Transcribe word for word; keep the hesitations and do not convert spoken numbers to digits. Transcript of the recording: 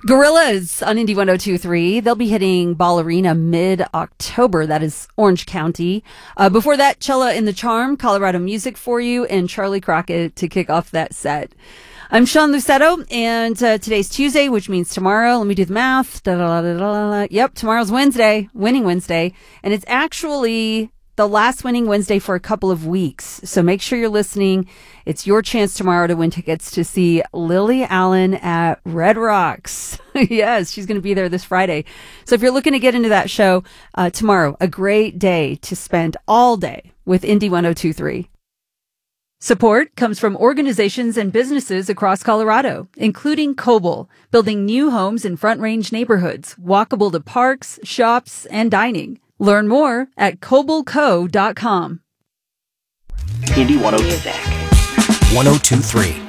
Gorillas on Indy one oh two point three. They'll be hitting Ball Arena mid-October. That is Orange County. Uh, before that, Cella in the Charm, Colorado music for you, and Charlie Crockett to kick off that set. I'm Sean Lucetto, and uh, today's Tuesday, which means tomorrow. Let me do the math. Da, da, da, da, da. Yep, tomorrow's Wednesday, Winning Wednesday, and it's actually the last Winning Wednesday for a couple of weeks. So make sure you're listening. It's your chance tomorrow to win tickets to see Lily Allen at Red Rocks. Yes, she's going to be there this Friday. So if you're looking to get into that show uh, tomorrow, a great day to spend all day with Indy one oh two point three. Support comes from organizations and businesses across Colorado, including Coble, building new homes in Front Range neighborhoods, walkable to parks, shops, and dining. Learn more at coble co dot com. Indy one oh two point three.